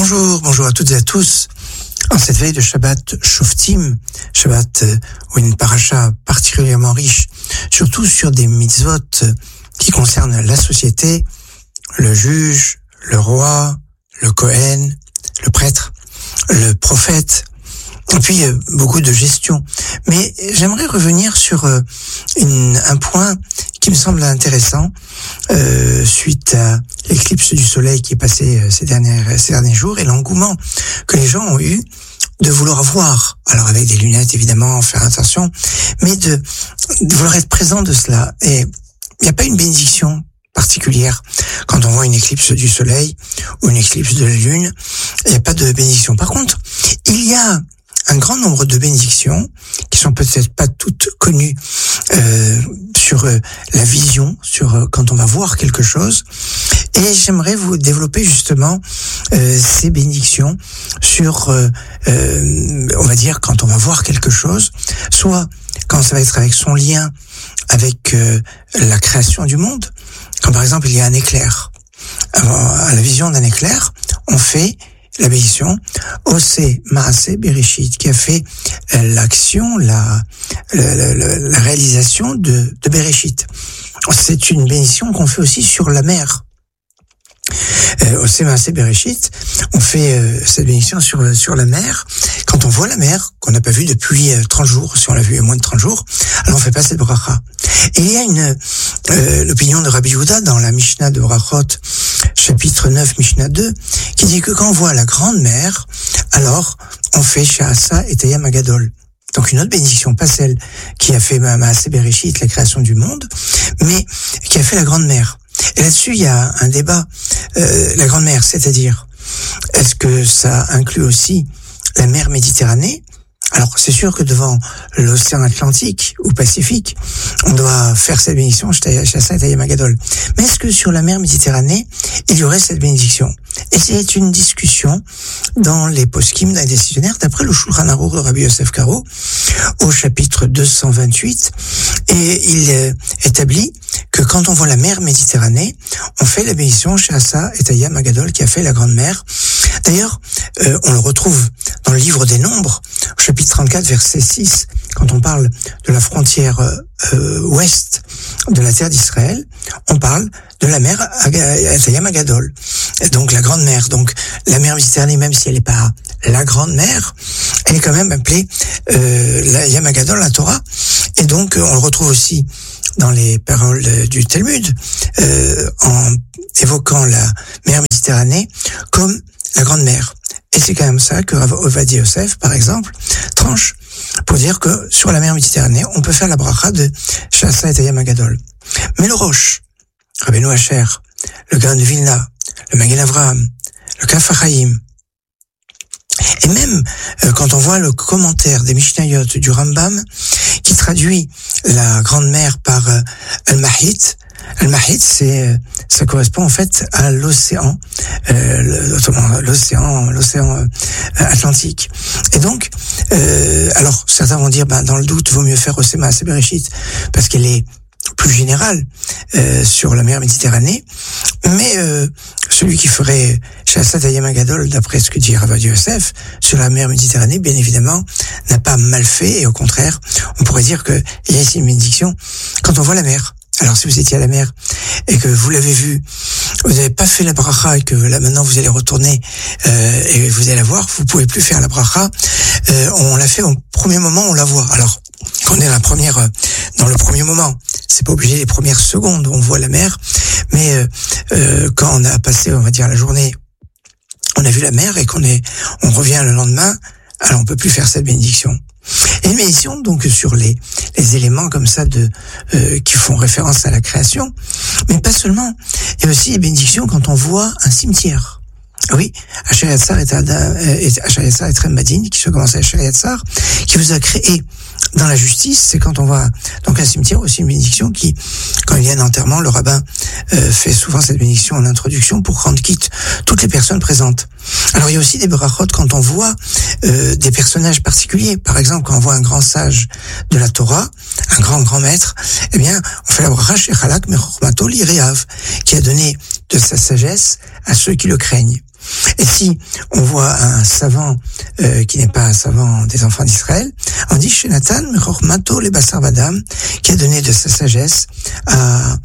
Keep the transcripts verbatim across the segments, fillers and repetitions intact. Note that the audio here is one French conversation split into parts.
Bonjour, bonjour à toutes et à tous. En cette veille de Shabbat Shoftim, Shabbat où une paracha particulièrement riche, surtout sur des mitzvot qui concernent la société, le juge, le roi, le Kohen, le prêtre, le prophète, et puis beaucoup de gestion. Mais j'aimerais revenir sur une, un point qui me semble intéressant euh, suite à l'éclipse du soleil qui est passée ces derniers, ces derniers jours et l'engouement que les gens ont eu de vouloir voir, alors avec des lunettes évidemment, faire attention, mais de, de vouloir être présent de cela. Et il n'y a pas une bénédiction particulière quand on voit une éclipse du soleil ou une éclipse de la lune, il n'y a pas de bénédiction. Par contre, il y a un grand nombre de bénédictions qui sont peut-être pas toutes connues euh, sur euh, la vision, sur euh, quand on va voir quelque chose. Et j'aimerais vous développer justement euh, ces bénédictions sur, euh, euh, on va dire, quand on va voir quelque chose, soit quand ça va être avec son lien avec euh, la création du monde, quand par exemple il y a un éclair. Alors, à la vision d'un éclair, on fait la bénédiction Osé Maasé Bereshit, qui a fait l'action, la, la, la, la réalisation de, de Bereshit. C'est une bénédiction qu'on fait aussi sur la mer. Osé Maasé Bereshit, on fait euh, cette bénédiction sur, sur la mer. Quand on voit la mer, qu'on n'a pas vue depuis trente jours, si on l'a vue il y a moins de trente jours, alors on fait pas cette bracha. Et il y a une euh, l'opinion de Rabbi Yehuda dans la Mishnah de Brachot, chapitre neuf, Mishnah deux, qui dit que quand on voit la grande mer, alors on fait Sha'asa et Tayam Agadol. Donc une autre bénédiction, pas celle qui a fait Maasé Bereshit, la création du monde, mais qui a fait la grande mer. Et là-dessus, il y a un débat. Euh, la grande mer, c'est-à-dire, est-ce que ça inclut aussi la mer Méditerranée ? Alors, c'est sûr que devant l'océan Atlantique ou Pacifique, on doit faire cette bénédiction, Sha'asa et Tayam Agadol. Mais est-ce que sur la mer Méditerranée, il y aurait cette bénédiction ? Et c'est une discussion dans les poskim, dans les décisionnaires, d'après le Shulchan Aruch de Rabbi Yosef Karo, au chapitre deux cent vingt-huit, et il euh, établit que quand on voit la mer Méditerranée, on fait la bénédiction Sha'asa et Tayam Agadol, qui a fait la grande mer. D'ailleurs, euh, on le retrouve dans le livre des Nombres, au chapitre trente-quatre, verset six, quand on parle de la frontière euh, ouest de la terre d'Israël, on parle de la mer Tayam Agadol, donc la grande mer. Donc la mer Méditerranée, même si elle n'est pas la grande mer, elle est quand même appelée euh, la Yam Agadol, la Torah, et donc on le retrouve aussi dans les paroles du Talmud, euh, en évoquant la mer Méditerranée comme la grande mer. Et c'est quand même ça que Rav Ovadia Yosef, par exemple, tranche pour dire que sur la mer Méditerranée, on peut faire la bracha de Sha'asa et Tayam Agadol. Mais le Rosh, Rabbeinu Asher, le Gaon de Vilna, le Magen Avraham, le Kaf HaChaim, et même euh, quand on voit le commentaire des Mishnayot du Rambam, qui traduit la grande mer par euh, Al-Mahit. Al-Mahit, c'est, euh, ça correspond en fait à l'océan, euh, l'océan, l'océan euh, Atlantique. Et donc, euh, alors certains vont dire, ben dans le doute, vaut mieux faire Osé Maasé Bereshit parce qu'elle est plus générale euh, sur la mer Méditerranée, mais euh, celui qui ferait Sha'asa Tayam Agadol, d'après ce que dit Rav Ovadia Yosef, sur la mer Méditerranée, bien évidemment, n'a pas mal fait, et au contraire, on pourrait dire qu'il y a ici une bénédiction quand on voit la mer. Alors si vous étiez à la mer et que vous l'avez vue, vous n'avez pas fait la bracha et que là maintenant vous allez retourner euh, et vous allez la voir, vous pouvez plus faire la bracha. Euh, on l'a fait au premier moment, on la voit. Alors quand on est dans la première, dans le premier moment, c'est pas obligé les premières secondes où on voit la mer, mais euh, euh, quand on a passé, on va dire, la journée, on a vu la mer et qu'on est, on revient le lendemain, alors on peut plus faire cette bénédiction. Et une bénédiction donc sur les les éléments comme ça de euh, qui font référence à la création, mais pas seulement. Il y a aussi des bénédictions quand on voit un cimetière. Oui, Asher Yatzar et Asher Yatzar et Trembadin, qui se commence à Asher Yatzar, qui vous a créé dans la justice. C'est quand on voit donc un cimetière, aussi une bénédiction qui, quand il y a un enterrement, le rabbin euh, fait souvent cette bénédiction en introduction pour rendre quitte toutes les personnes présentes. Alors il y a aussi des brachot quand on voit euh, des personnages particuliers. Par exemple, quand on voit un grand sage de la Torah, un grand grand maître, eh bien on fait la bracha Shechalak Mechormato Lireav, qui a donné de sa sagesse à ceux qui le craignent. Et si on voit un savant euh, qui n'est pas un savant des enfants d'Israël, on dit chez Nathan, Mato le Basar Vadam, qui a donné de sa sagesse à,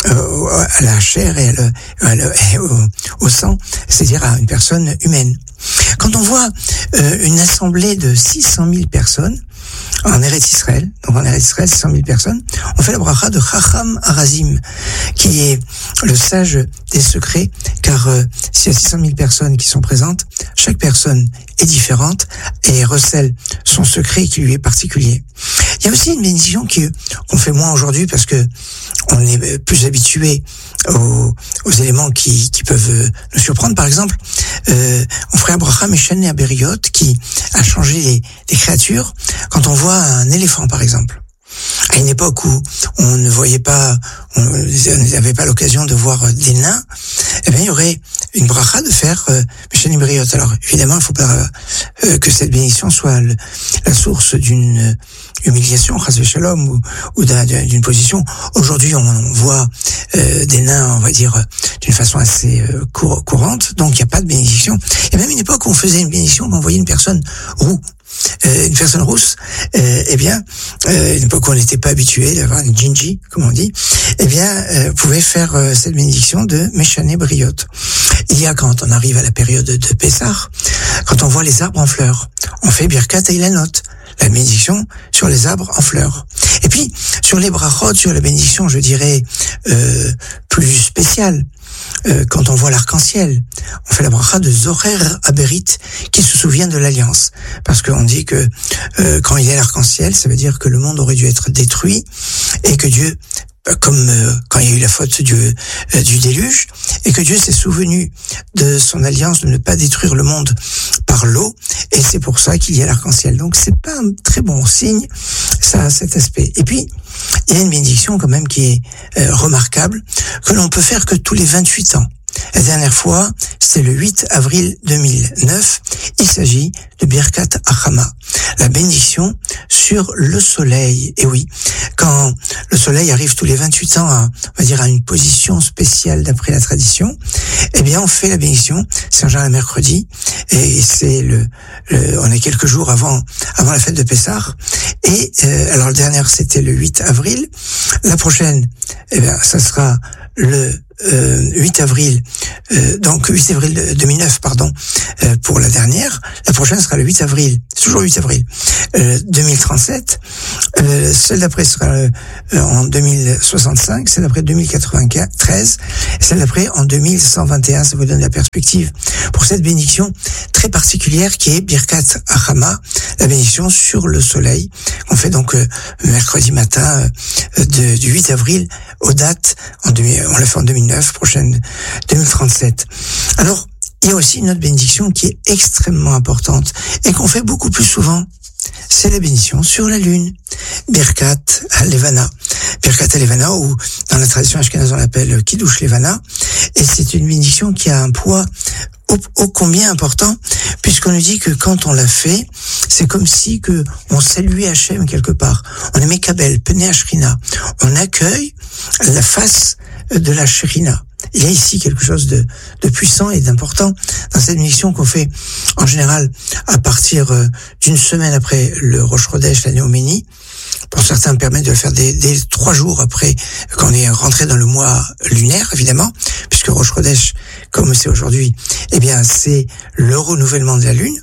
à la chair et, à le, à le, et au, au sang, c'est-à-dire à une personne humaine. Quand on voit euh, une assemblée de six cent mille personnes en Eretz Israël, donc en Eretz Israël, six cent mille personnes, on fait la bracha de Chacham Arazim, qui est le sage des secrets, car euh, s'il y a six cent mille personnes qui sont présentes, chaque personne est différente et recèle son secret qui lui est particulier. Il y a aussi une bénédiction qui, qu'on fait moins aujourd'hui parce que on est plus habitué aux, aux éléments qui, qui peuvent nous surprendre. Par exemple, euh, on ferait Abraham et Shane Aberiot qui a changé les, les créatures. Quand on voit un éléphant, par exemple, à une époque où on ne voyait pas, on n'avait pas l'occasion de voir des nains, eh bien, il y aurait une bracha de faire euh, Shane Aberiot. Alors, évidemment, il ne faut pas euh, que cette bénédiction soit le, la source d'une humiliation, chas v'shalom, ou, ou d'une position. Aujourd'hui, on voit euh, des nains, on va dire, d'une façon assez euh, cour- courante, donc il n'y a pas de bénédiction. Et même une époque où on faisait une bénédiction, on voyait une personne roux, euh, une personne rousse, euh, eh bien, euh, une époque où on n'était pas habitué d'avoir une ginji, comme on dit, eh bien, euh, vous pouvez faire euh, cette bénédiction de Meshane Briot. Il y a, quand on arrive à la période de Pessah, quand on voit les arbres en fleurs, on fait Birkat Eilanot, la bénédiction sur les arbres en fleurs. Et puis, sur les brachot, sur la bénédiction, je dirais, euh, plus spéciale, euh, quand on voit l'arc-en-ciel, on fait la bracha de Zorer Aberit, qui se souvient de l'Alliance. Parce qu'on dit que euh, quand il y a l'arc-en-ciel, ça veut dire que le monde aurait dû être détruit, et que Dieu, comme euh, quand il y a eu la faute du, euh, du déluge, et que Dieu s'est souvenu de son alliance de ne pas détruire le monde par l'eau, et c'est pour ça qu'il y a l'arc-en-ciel. Donc c'est pas un très bon signe, ça a cet aspect. Et puis, il y a une bénédiction quand même qui est euh, remarquable, que l'on peut faire que tous les vingt-huit ans. La dernière fois, c'était le huit avril deux mille neuf. Il s'agit de Birkat Achama, la bénédiction sur le soleil. Et oui, quand le soleil arrive tous les vingt-huit ans à, on va dire, à une position spéciale d'après la tradition, eh bien, on fait la bénédiction. C'est en général mercredi, et c'est le, le, on est quelques jours avant, avant la fête de Pessah. Et euh, alors, la dernière, c'était le huit avril. La prochaine, eh bien, ça sera le Euh, huit avril, euh, donc huit avril deux mille neuf, pardon, euh, pour la dernière. La prochaine sera le huit avril, c'est toujours huit avril, euh, deux mille trente-sept. Euh, celle d'après sera euh, en deux mille soixante-cinq, celle d'après deux mille quatre-vingt-treize, et celle d'après en deux mille cent vingt et un. Ça vous donne la perspective pour cette bénédiction très particulière qui est Birkat Achama, la bénédiction sur le soleil, qu'on fait donc euh, mercredi matin euh, de, du huit avril aux dates, en deux mille, on l'a fait en deux mille neuf, prochaine deux mille trente-sept. Alors, il y a aussi une autre bénédiction qui est extrêmement importante et qu'on fait beaucoup plus souvent. C'est la bénédiction sur la lune. Birkat Levana. Birkat Levana, ou dans la tradition ashkénaze on l'appelle Kiddush Levana. Et c'est une bénédiction qui a un poids ô, ô combien important, puisqu'on nous dit que quand on l'a fait, c'est comme si que on saluait Hachem quelque part. On est Mekabel, Pene Ashrina. On accueille la face de la Shekhinah. Il y a ici quelque chose de, de puissant et d'important dans cette bénédiction qu'on fait en général à partir d'une semaine après le Rosh Chodesh, la Néoménie. Pour certains, permet de le faire dès, dès trois jours après, quand on est rentré dans le mois lunaire, évidemment, puisque Rosh Chodesh, comme c'est aujourd'hui, eh bien, c'est le renouvellement de la lune.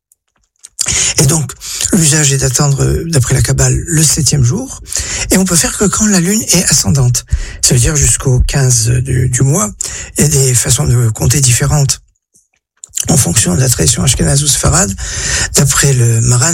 Et donc, l'usage est d'attendre, d'après la Kabbale, le septième jour. Et on peut faire que quand la lune est ascendante. Ça veut dire jusqu'au quinze du, du mois. Il y a des façons de compter différentes en fonction de la tradition ashkénaze ou séfarade. D'après le Maran,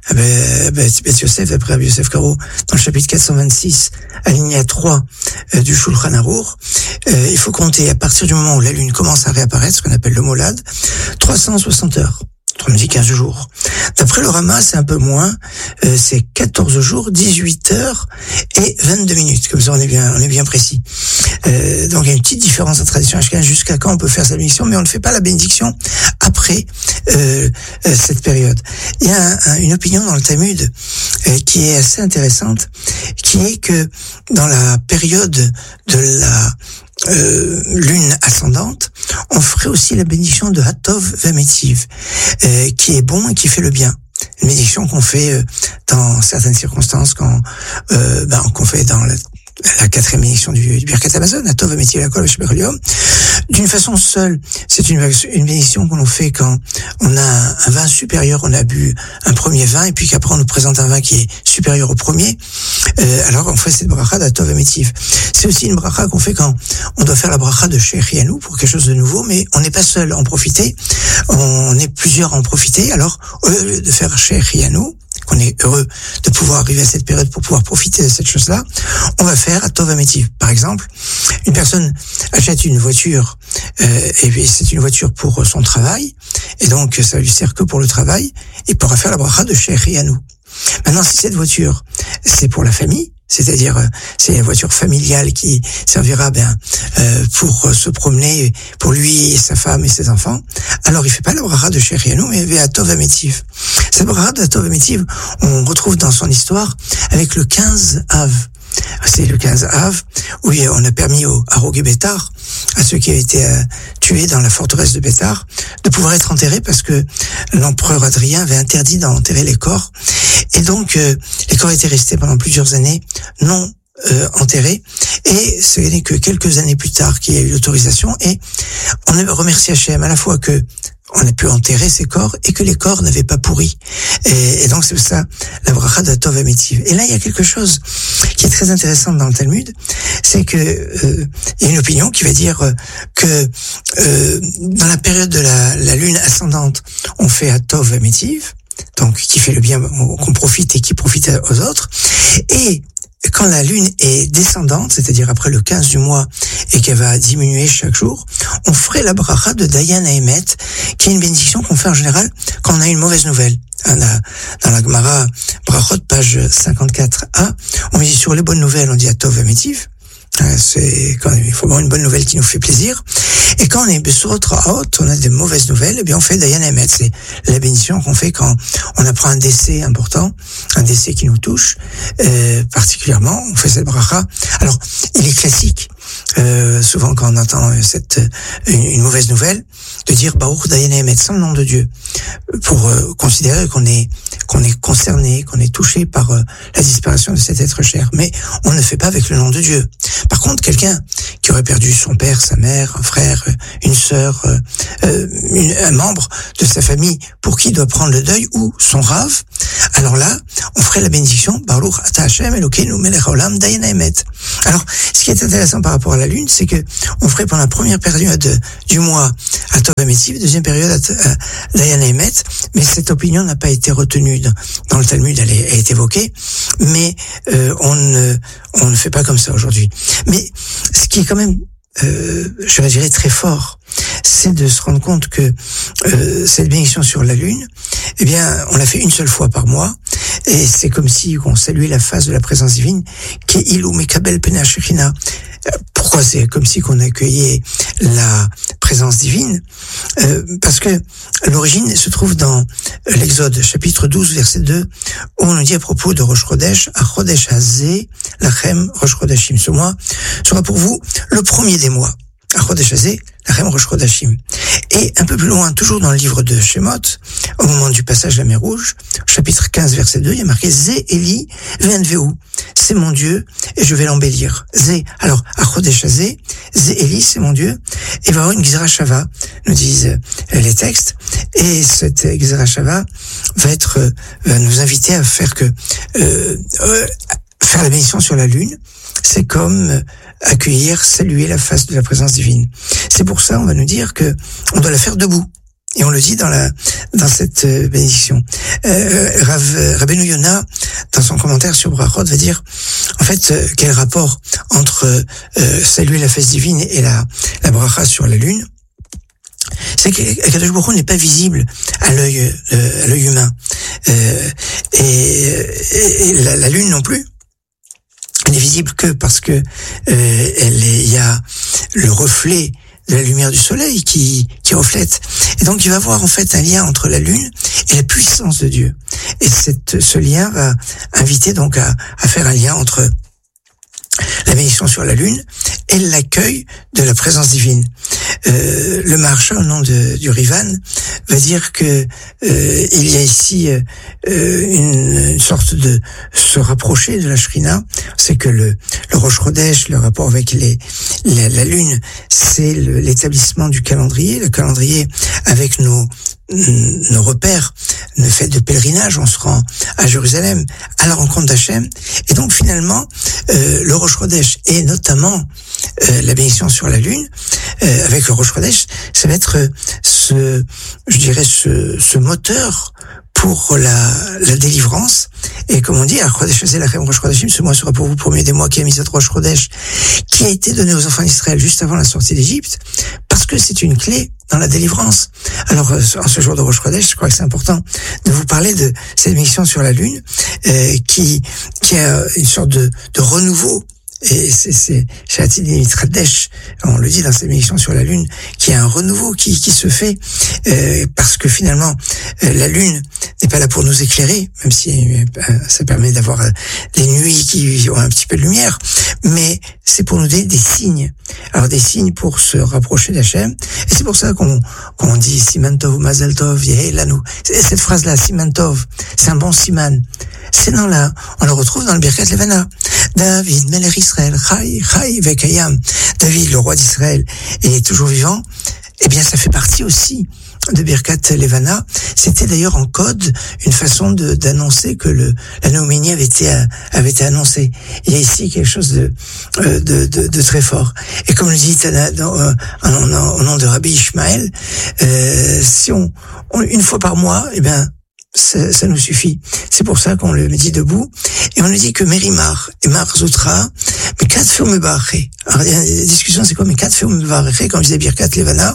Beth Yosef, d'après Rabbi Yosef Karo, dans le chapitre quatre cent vingt-six, alinéa trois euh, du Shulchan Arour, euh, il faut compter à partir du moment où la lune commence à réapparaître, ce qu'on appelle le molad, trois cent soixante heures. On me dit quinze jours. D'après le Rama, c'est un peu moins, euh, c'est quatorze jours, dix-huit heures et vingt-deux minutes. Comme ça, on est bien, on est bien précis. Euh, donc, il y a une petite différence en tradition ashkénaze jusqu'à quand on peut faire sa bénédiction, mais on ne fait pas la bénédiction après euh, euh, cette période. Il y a un, un, une opinion dans le Talmud euh, qui est assez intéressante, qui est que dans la période de la euh, lune ascendante, on ferait aussi la bénédiction de Hatov Vametiv, euh, qui est bon et qui fait le bien. Une bénédiction qu'on fait euh, dans certaines circonstances, quand euh, ben, qu'on fait dans le, la quatrième bénédiction du, du Birkat Hamazon, Hatov Vametiv Lakol V'Shebechol. D'une façon seule, c'est une, une bénédiction qu'on fait quand on a un, un vin supérieur, on a bu un premier vin, et puis qu'après on nous présente un vin qui est supérieur au premier. Euh, alors on fait cette bracha d'Hatov Vametiv. C'est aussi une bracha qu'on fait quand on doit faire la bracha de Shechianu pour quelque chose de nouveau, mais on n'est pas seul à en profiter, on est plusieurs à en profiter. Alors au lieu de faire Shechianu, qu'on est heureux de pouvoir arriver à cette période pour pouvoir profiter de cette chose-là, on va faire Hatov Vametiv. Par exemple, une personne achète une voiture, euh, et puis c'est une voiture pour son travail, et donc ça lui sert que pour le travail, et pourra faire la bracha de Shechianu. Maintenant, si cette voiture, c'est pour la famille, c'est-à-dire euh, c'est une voiture familiale qui servira bien euh, pour euh, se promener pour lui et sa femme et ses enfants, alors il fait pas la bracha de Shechianu, mais il fait Hatov Vametiv. Cette bracha de Hatov Vametiv, on retrouve dans son histoire avec le quinze Av. C'est le quinze Av, où on a permis aux Harogé Bétar, à ceux qui avaient été euh, tués dans la forteresse de Bétar, de pouvoir être enterrés parce que l'empereur Adrien avait interdit d'enterrer les corps. Et donc, euh, les corps étaient restés pendant plusieurs années non euh, enterrés. Et ce n'est que quelques années plus tard qu'il y a eu l'autorisation. Et on a remercié Hachem à la fois que on a pu enterrer ces corps et que les corps n'avaient pas pourri. Et, et donc c'est ça la bracha d'Hatov Vametiv. Et là il y a quelque chose qui est très intéressant dans le Talmud, c'est que euh, il y a une opinion qui va dire que euh, dans la période de la, la lune ascendante, on fait Hatov Vametiv, donc qui fait le bien, qu'on profite et qui profite aux autres. Et quand la lune est descendante, c'est-à-dire après le quinze du mois, et qu'elle va diminuer chaque jour, on ferait la bracha de Dayan Haemet, qui est une bénédiction qu'on fait en général quand on a une mauvaise nouvelle. Dans la Gemara, Brachot, page cinquante-quatre A, on dit sur les bonnes nouvelles, on dit Hatov Vametiv. C'est quand il faut avoir une bonne nouvelle qui nous fait plaisir. Et quand on est Besorot Raot, on a des mauvaises nouvelles, eh bien on fait Dayan Haemet. C'est la bénédiction qu'on fait quand on apprend un décès important, un décès qui nous touche, euh, particulièrement, on fait cette bracha. Alors, il est classique, euh, souvent quand on entend cette une, une mauvaise nouvelle, de dire Baruch Dayan Haemet, sans le nom de Dieu, pour euh, considérer qu'on est qu'on est concerné, qu'on est touché par euh, la disparition de cet être cher. Mais on ne fait pas avec le nom de Dieu. Par contre, quelqu'un qui aurait perdu son père, sa mère, un frère, une sœur, euh, une, un membre de sa famille pour qui il doit prendre le deuil, ou son rave, alors là, on ferait la bénédiction Baruch Ata Hashem Elokeinu Melech Haolam Dayan Haemet. Alors, ce qui est intéressant par rapport à la lune, c'est que on ferait pendant la première période du mois Hatov Vametiv, deuxième période Dayan Haemet, mais cette opinion n'a pas été retenue dans, dans le Talmud, elle est, elle est évoquée, mais euh, on ne on ne fait pas comme ça aujourd'hui. Mais ce qui est quand même, euh, je dirais très fort, c'est de se rendre compte que euh, cette bénédiction sur la lune, eh bien, on l'a fait une seule fois par mois, et c'est comme si on saluait la face de la présence divine, qui est Ilou Mekabel Pena Shekhinah. Pourquoi c'est comme si qu'on accueillait la présence divine? euh, Parce que l'origine se trouve dans l'Exode, chapitre douze, verset deux, où on nous dit à propos de Rosh Chodesh, à Chodesh Hazé, Lachem Rosh Chodashim. Ce mois sera pour vous le premier des mois. À Chodesh Hazé, Lachem Rosh Chodashim. Et un peu plus loin, toujours dans le livre de Shemot, au moment du passage de la mer Rouge, chapitre quinze, verset deux, il y a marqué Zé Eli Venveu. C'est mon Dieu et je vais l'embellir. Zé, alors, à Chodesh Hazé, Zé Eli, c'est mon Dieu, et il va y avoir une Gzera Shava, nous disent les textes, et cette Gzera Shava va être, euh, va nous inviter à faire que, euh, euh, faire la bénédiction sur la lune, c'est comme accueillir, saluer la face de la présence divine. C'est pour ça, on va nous dire que on doit la faire debout. Et on le dit dans la dans cette euh, bénédiction. Euh, Rav, Rabbeinu Yonah, dans son commentaire sur Brachot, va dire, en fait, euh, quel rapport entre euh, saluer la face divine et la la bracha sur la lune. C'est qu'Akadosh Baruch Hu n'est pas visible à l'œil euh, à l'œil humain, euh, et, et, et la, la lune non plus. Elle n'est visible que parce que euh, elle est, il y a le reflet de la lumière du soleil qui qui reflète. Et donc il va y avoir en fait un lien entre la lune et la puissance de Dieu. Et cette, ce lien va inviter donc à, à faire un lien entre la bénédiction sur la lune est l'accueil de la présence divine. Euh, le Maharsha, au nom de, du Rivan, va dire que euh, il y a ici euh, une, une sorte de se rapprocher de la Shrina. C'est que le, le Rosh Chodesh, le rapport avec les, la, la lune, c'est le, l'établissement du calendrier. Le calendrier avec nos nos repères, le fait de pèlerinage, on se rend à Jérusalem à la rencontre d'Hachem, et donc finalement euh, le Rosh Chodesh et notamment euh, la bénédiction sur la lune, euh, avec le Rosh Chodesh, ça va être ce, je dirais ce, ce moteur pour la, la délivrance. Et comme on dit, ce mois sera pour vous premier des mois qui a mis cette Rosh Chodesh, qui a été donné aux enfants d'Israël juste avant la sortie d'Égypte, parce que c'est une clé dans la délivrance. Alors, en ce jour de Rosh Chodesh, je crois que c'est important de vous parler de cette mission sur la lune, euh, qui, qui a une sorte de, de renouveau. Et c'est, c'est, on le dit dans cette émission sur la lune, qu'il y a un renouveau qui, qui se fait, euh, parce que finalement, euh, la lune n'est pas là pour nous éclairer, même si euh, ça permet d'avoir euh, des nuits qui ont un petit peu de lumière, mais c'est pour nous donner des signes. Alors des signes pour se rapprocher d'Hachem, et c'est pour ça qu'on, qu'on dit Siman Tov, Mazel Tov, Yehei Lanu. Cette phrase-là, Siman Tov, c'est un bon siman. C'est dans la, on le retrouve dans le Birkat Levana. David, Melech Israël, Chai, Chai, Vekayam. David, le roi d'Israël, est toujours vivant. Eh bien, ça fait partie aussi de Birkat Levana. C'était d'ailleurs en code une façon de, d'annoncer que le, la Noémie avait été, avait été annoncée. Il y a ici quelque chose de, de, de, de très fort. Et comme le dit Tana, dans, euh, au nom de Rabbi Ishmael, euh, si on, on, une fois par mois, eh bien, Ça, ça nous suffit. C'est pour ça qu'on le dit debout. Et on nous dit que Mérimar et Marzoutra, mais quatre films barrés. Alors, il y a des discussions, c'est quoi, mais quatre films barrés, comme disait Birkat Levana.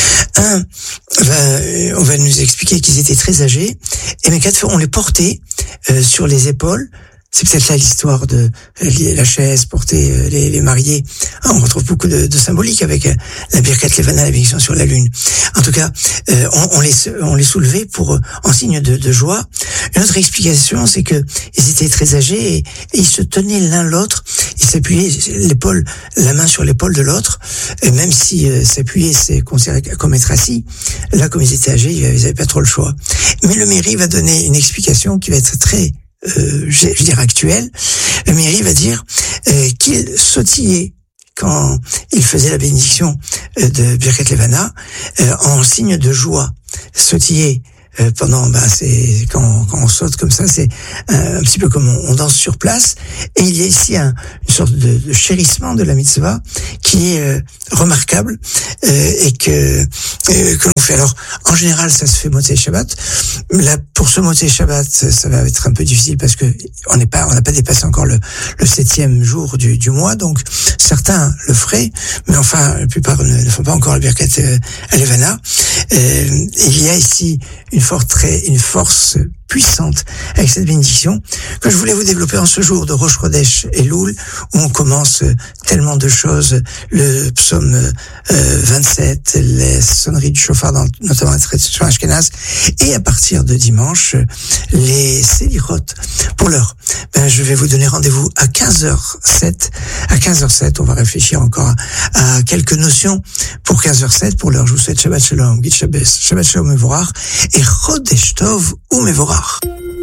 Un, va, on va nous expliquer qu'ils étaient très âgés. Et mes quatre films, on les portait, euh, sur les épaules. C'est peut-être là l'histoire de euh, la chaise, porter euh, les, les mariés. Ah, on retrouve beaucoup de, de symbolique avec euh, la Birkat Levana, la bénédiction sur la lune. En tout cas, euh, on, on les on les soulevait pour euh, en signe de, de joie. Une autre explication, c'est que ils étaient très âgés et, et ils se tenaient l'un l'autre. Ils s'appuyaient l'épaule, la main sur l'épaule de l'autre. Et même si euh, s'appuyer, c'est considéré comme être assis. Là, comme ils étaient âgés, ils n'avaient pas trop le choix. Mais le Méri va donner une explication qui va être très Euh, je, je dirais actuel. Le Méri va dire euh, qu'il sautillait quand il faisait la bénédiction euh, de Birkat Levana euh, en signe de joie. Sautiller euh, pendant, bah c'est quand, quand on saute comme ça, c'est euh, un petit peu comme on, on danse sur place. Et il y a ici un, une sorte de, de chérissement de la mitzvah qui est euh, remarquable euh, et que euh, que l'on fait. Alors en général, ça se fait Motzei Shabbat. Là, pour ce Motzei Shabbat, ça va être un peu difficile parce que on n'est pas, on n'a pas dépassé encore le, le septième jour du, du mois, donc certains le feraient, mais enfin la plupart ne, ne font pas encore le Birkat Levana. Euh, il y a ici une forte, une force puissante avec cette bénédiction que je voulais vous développer en ce jour de Rosh Chodesh et Loul, où on commence tellement de choses, le psaume euh, vingt-sept, les sonneries du chauffard, dans, notamment la tradition ashkénaze, et à partir de dimanche, les Selichot. Pour l'heure, ben, je vais vous donner rendez-vous à quinze heures sept. À quinze heures sept, on va réfléchir encore à, à quelques notions pour quinze heures sept. Pour l'heure, je vous souhaite Shabbat Shalom, Git Shabbos, Shabbat Shalom Mevorach, et Chodesh Tov ou Mevorach.